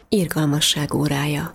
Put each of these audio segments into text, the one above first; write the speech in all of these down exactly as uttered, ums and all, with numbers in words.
Irgalmasság órája.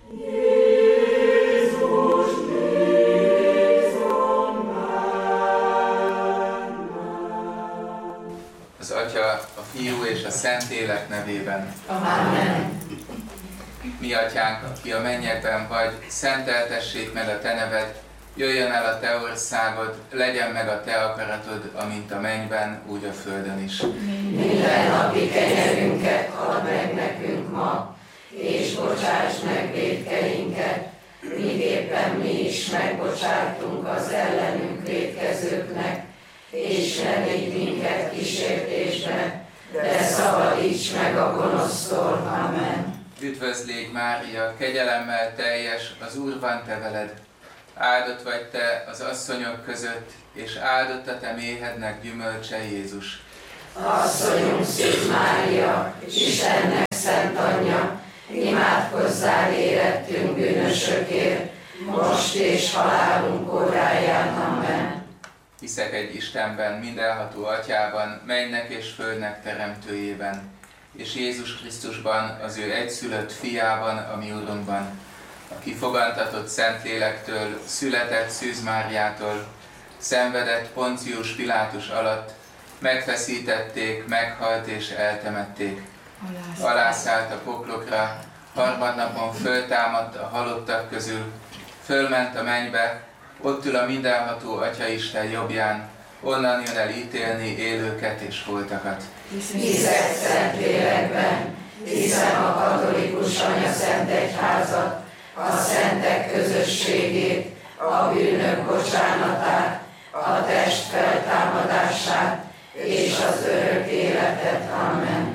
Az Atya, a Fiú és a Szentlélek nevében. Amen. Mi Atyánk, aki a mennyekben vagy, szenteltessék meg a Te neved, jöjjön el a Te országod, legyen meg a Te akaratod, amint a mennyben, úgy a földön is. Minden napi kenyerünket add meg nekünk ma, és bocsáss meg vétkeinket, miképpen mi is megbocsátunk az ellenünk vétkezőknek, és ne vigy minket kísértésbe, de szabadíts meg a gonosztól. Amen. Üdvözlégy Mária, kegyelemmel teljes, az Úr van te veled. Áldott vagy te az asszonyok között, és áldott a te méhednek gyümölcse Jézus. Asszonyunk Szűz Mária, Istennek szent anyja, imádkozzál érettünk bűnösökért, most és halálunk óráján. Amen. Hiszek egy Istenben, mindenható Atyában, mennynek és földnek teremtőjében, és Jézus Krisztusban, az ő egyszülött fiában, a mi Urunkban, aki fogantatott Szentlélektől, született Szűz Máriától, szenvedett Poncius Pilátus alatt, megfeszítették, meghalt és eltemették. Alászállt a poklokra, harmadnapon föltámadt a halottak közül, fölment a mennybe, ott ül a mindenható Atyaisten jobbján, onnan jön el ítélni élőket és holtakat. Hiszek Szentlélekben, hiszem a katolikus anyaszentegyházat, a szentek közösségét, a bűnök bocsánatát, a test feltámadását és az örök életet. Amen.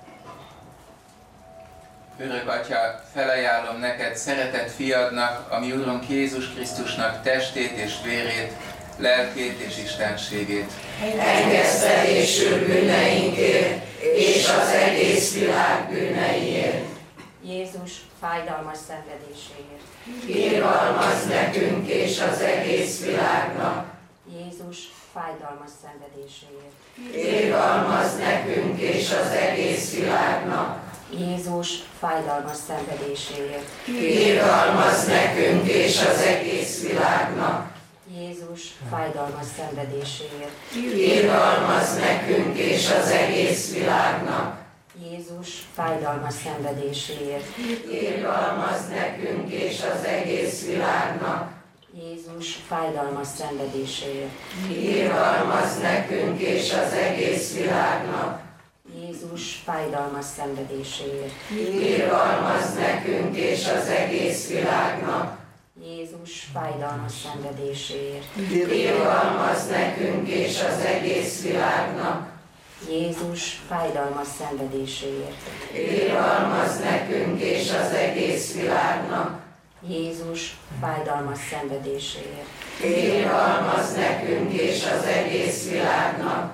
Örök Atya, felajánlom neked szeretett fiadnak, a mi Urunk Jézus Krisztusnak testét és vérét, lelkét és istenségét. Engesztelésül bűneinkért és az egész világ bűneiért. Jézus fájdalmas szenvedéséért. Irgalmazz nekünk és az egész világnak. Jézus fájdalmas szenvedéséért. Irgalmazz nekünk és az egész világnak. Jézus fájdalmas szenvedéséért. Irgalmazz nekünk és az egész világnak. Jézus fájdalmas szenvedéséért. Irgalmazz nekünk és az egész világnak. Jézus fájdalmas szenvedéséért. Irgalmazz nekünk és az egész világnak. Jézus fájdalmas szenvedéséért. Irgalmazz nekünk és az egész világnak. Jézus fájdalmas szenvedéséért. Irgalmazz nekünk és az egész világnak. Jézus fájdalmas szenvedéséért. Irgalmazz nekünk és az egész világnak. Jézus fájdalmas szenvedéséért. Irgalmazz nekünk és az egész világnak. Jézus fájdalmas szenvedéséért. Irgalmazz nekünk és az egész világnak.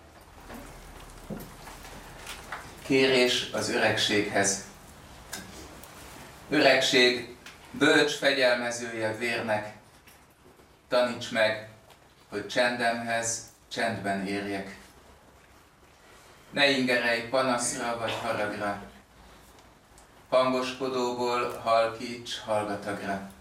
Kérés az öregséghez. Öregség, bölcs fegyelmezője vérnek, taníts meg, hogy csendemhez csendben érjek. Ne ingerelj panaszra vagy haragra, hangoskodóból halkíts hallgatagra.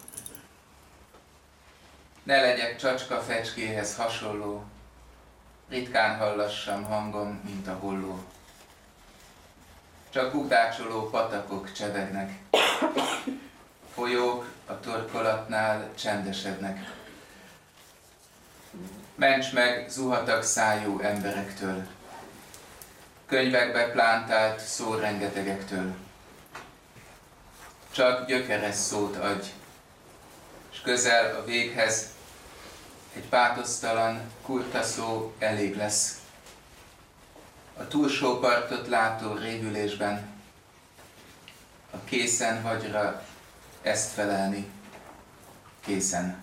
Ne legyek csacska fecskéhez hasonló, ritkán hallassam hangom, mint a holló. Csak ugdácsoló patakok csevegnek, folyók a torkolatnál csendesednek. Ments meg zuhatag szájú emberektől, könyvekbe plántált szórengetegektől. Csak gyökeres szót adj, s közel a véghez egy pátosztalan, kurta szó elég lesz. A túlsó partot látó révülésben, a készen hagyra ezt felelni, készen.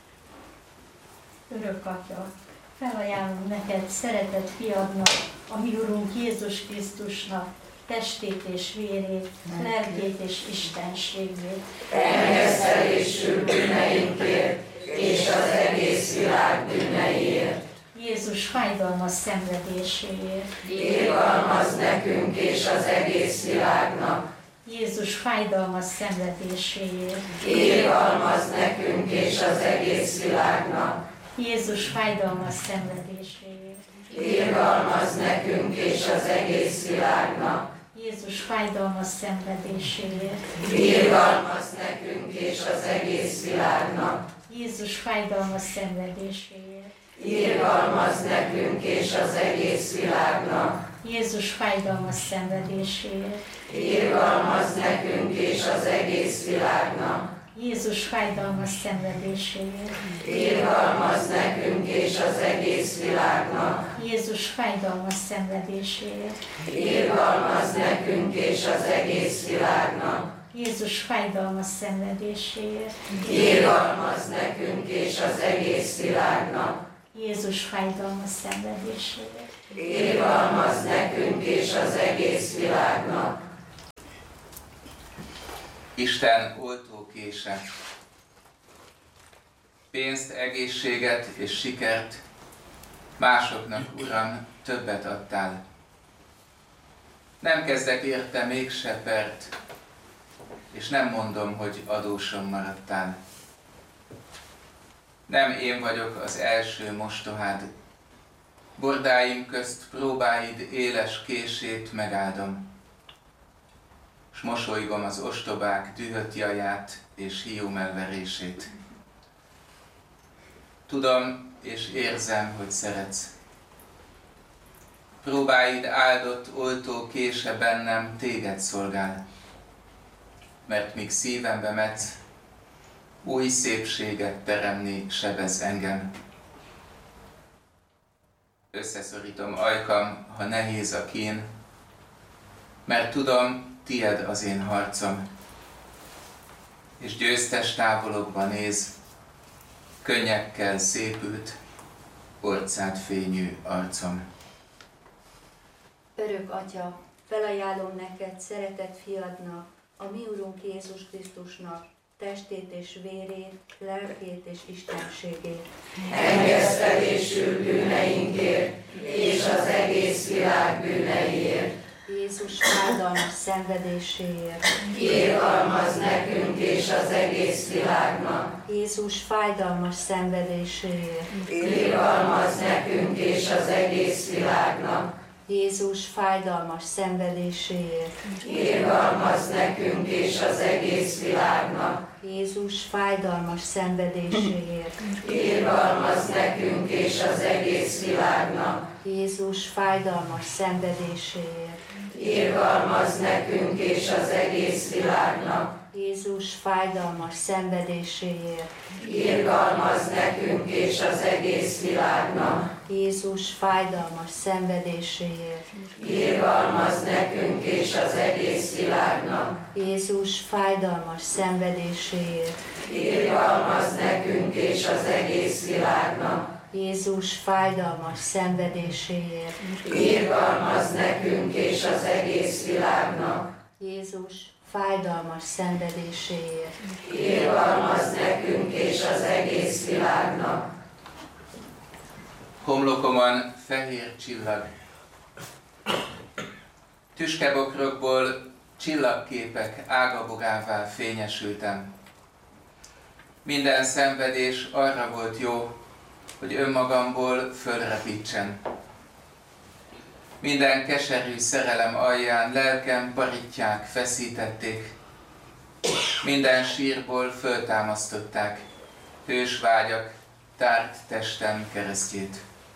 Örök Atya, felajánlom neked szeretett fiadnak, a mi Urunk Jézus Krisztusnak testét és vérét, lelkét és istenségét. Engesztelésül bűneinkért és az egész világ bűneiért. Jézus fájdalmas szenvedéséért. Irgalmazz nekünk és az egész világnak. Jézus fájdalmas szenvedéséért. Irgalmazz nekünk és az egész világnak. Jézus fájdalmas szenvedéséért. Irgalmazz nekünk és az egész világnak. Jézus fájdalmas szenvedéséért. Irgalmazz nekünk és az egész világnak. Jézus fájdalmas szenvedéséért. Irgalmazz nekünk és az egész világnak. Jézus fájdalmas szenvedéséért. Irgalmazz nekünk és az egész világnak. Jézus fájdalmas szenvedéséért. Irgalmazz nekünk és az egész világnak. Jézus fájdalmas szenvedéséért. Irgalmazz nekünk és az egész világnak. Jézus fájdalmas szenvedéséért. Irgalmazz nekünk és az egész világnak. Jézus fájdalmas szenvedéséért. Irgalmazz nekünk és az egész világnak. Isten oltókése. Pénzt, egészséget és sikert másoknak, Uram, többet adtál. Nem kezdek érte mégse pert, és nem mondom, hogy adósom maradtál. Nem én vagyok az első mostohád, bordáim közt próbáid éles kését megáldom, s mosolygom az ostobák dühött jaját és hiúmelverését. Tudom és érzem, hogy szeretsz. Próbáid áldott oltó kése bennem téged szolgál, mert míg szívembe metsz, új szépséget teremni sebez engem. Összeszorítom ajkam, ha nehéz a kín, mert tudom, tied az én harcom, és győztes távolokba néz, könnyekkel szépült, orcád fényű arcom. Örök Atya, felajánlom neked szeretett fiadnak, a mi Urunk Jézus Krisztusnak, testét és vérét, lelkét és istenségét. Engesztelésül bűneinkért, és az egész világ bűneiért. Jézus fájdalmas szenvedéséért. Irgalmazz nekünk és az egész világnak. Jézus fájdalmas szenvedéséért. Irgalmazz nekünk és az egész világnak. Jézus fájdalmas szenvedéséért. Irgalmazz nekünk és az egész világnak. Jézus fájdalmas szenvedéséért. Irgalmazz nekünk és az egész világnak. Jézus fájdalmas szenvedéséért. Irgalmazz nekünk és az egész világnak. Jézus fájdalmas szenvedéséért. Irgalmazz nekünk és az egész világnak. Jézus fájdalmas szenvedéséért. Irgalmazz nekünk és az egész világnak. Jézus fájdalmas szenvedéséért. Irgalmazz nekünk és az egész világnak. Jézus fájdalmas szenvedéséért. Irgalmazz nekünk és az egész világnak. Jézus fájdalmas szenvedéséért. Irgalmazz nekünk és az egész világnak. Homlokomon fehér csillag. Tüskebokrokból csillagképek ágabogává fényesültem. Minden szenvedés arra volt jó, hogy önmagamból fölrepítsen. Minden keserű szerelem alján lelkem paritják feszítették. Minden sírból föltámasztották hős vágyak tárt testem keresztjét.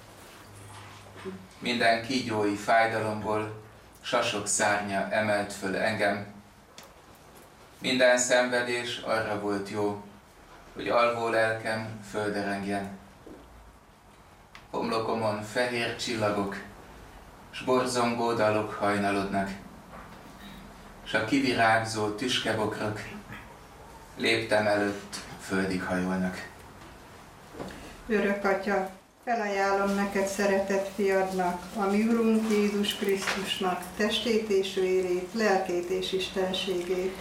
Minden kígyói fájdalomból sasok szárnya emelt föl engem. Minden szenvedés arra volt jó, hogy alvó lelkem földre rengjen. Homlokomon fehér csillagok, s borzongó dalok hajnalodnak, s a kivirágzó tüskebokrok léptem előtt földig hajolnak. Örök Atya, felajánlom neked szeretett fiadnak, a mi Urunk Jézus Krisztusnak, testét és vérét, lelkét és istenségét.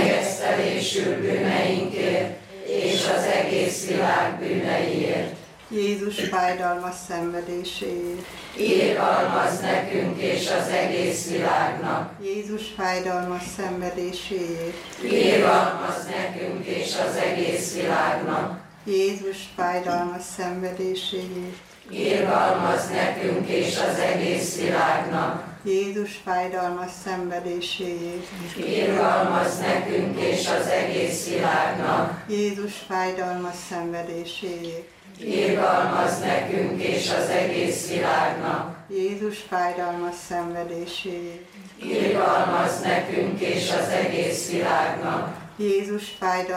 Engesztelésül bűneinkért, és az egész világ bűneiért. Jézus fájdalmas szenvedéséért, Irgalmazz nekünk és az egész világnak. Jézus fájdalmas szenvedéséért, Irgalmazz nekünk és az egész világnak. Jézus fájdalmas szenvedéséért, Irgalmazz nekünk és az egész világnak. Jézus fájdalmas szenvedéséért, Irgalmazz nekünk és az egész világnak. Jézus fájdalmas szenvedéséért, Irgalmazz nekünk és az egész világnak. Jézus fájdalmas szenvedéséért, Irgalmazz nekünk és az egész világnak. Jézus fájdalmas